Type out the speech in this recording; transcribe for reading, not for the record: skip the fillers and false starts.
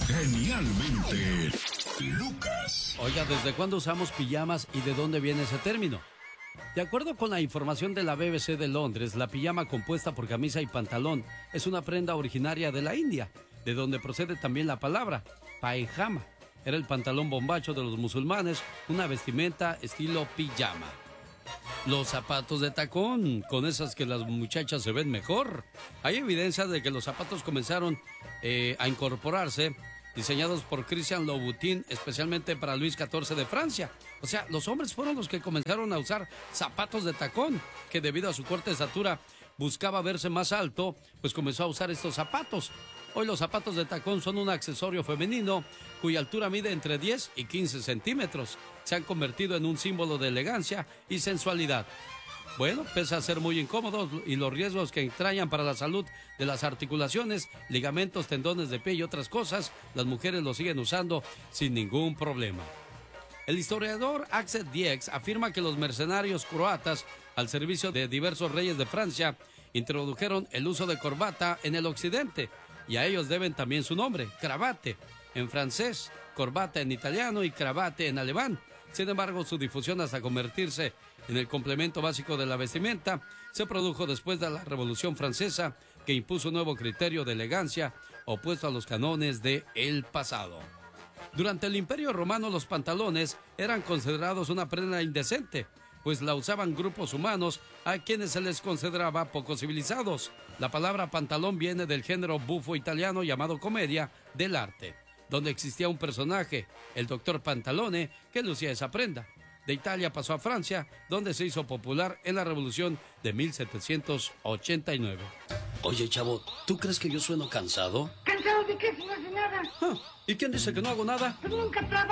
Genialmente, Lucas. Oiga, ¿desde cuándo usamos pijamas y de dónde viene ese término? De acuerdo con la información de la BBC de Londres, la pijama compuesta por camisa y pantalón es una prenda originaria de la India, de donde procede también la palabra paejama. Era el pantalón bombacho de los musulmanes, una vestimenta estilo pijama. Los zapatos de tacón, con esas que las muchachas se ven mejor. Hay evidencia de que los zapatos comenzaron a incorporarse, diseñados por Christian Louboutin, especialmente para Luis XIV de Francia. O sea, los hombres fueron los que comenzaron a usar zapatos de tacón, que debido a su corta estatura buscaba verse más alto, pues comenzó a usar estos zapatos. Hoy los zapatos de tacón son un accesorio femenino cuya altura mide entre 10 y 15 centímetros. Se han convertido en un símbolo de elegancia y sensualidad. Bueno, pese a ser muy incómodos y los riesgos que entrañan para la salud de las articulaciones, ligamentos, tendones de pie y otras cosas, las mujeres lo siguen usando sin ningún problema. El historiador Axel Diex afirma que los mercenarios croatas, al servicio de diversos reyes de Francia, introdujeron el uso de corbata en el occidente, y a ellos deben también su nombre, cravate, en francés, corbata en italiano y cravate en alemán. Sin embargo, su difusión hasta convertirse en el complemento básico de la vestimenta se produjo después de la Revolución Francesa, que impuso un nuevo criterio de elegancia opuesto a los cánones del pasado. Durante el Imperio Romano, los pantalones eran considerados una prenda indecente, pues la usaban grupos humanos a quienes se les consideraba poco civilizados. La palabra pantalón viene del género bufo italiano llamado comedia dell'arte, donde existía un personaje, el doctor Pantalone, que lucía esa prenda. De Italia pasó a Francia, donde se hizo popular en la Revolución de 1789. Oye, chavo, ¿tú crees que yo sueno cansado? ¿Cansado de qué si no hace nada? ¿Y quién dice que no hago nada? Pues nunca trabaja.